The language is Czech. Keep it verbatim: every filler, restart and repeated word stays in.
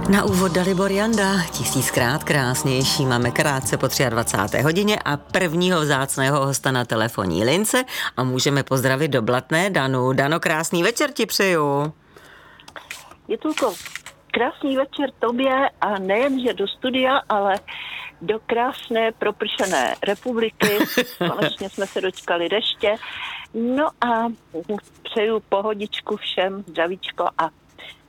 Na úvod Dalibor Janda, tisíckrát krásnější. Máme krátce po dvacáté třetí hodině a prvního vzácného hosta na telefonní lince a můžeme pozdravit do Blatné Danu. Dano, krásný večer ti přeju. Jitulko, krásný večer tobě a nejenže do studia, ale do krásné propršené republiky. Konečně jsme se dočkali deště. No a přeju pohodičku všem, zdravíčko a